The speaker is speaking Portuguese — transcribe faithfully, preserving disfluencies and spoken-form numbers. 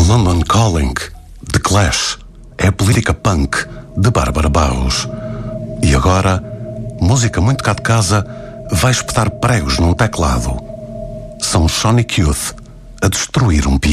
London Calling, The Clash, é a política punk de Bárbara Barros. E agora, música muito cá de casa vai espetar pregos num teclado. São Sonic Youth a destruir um piano.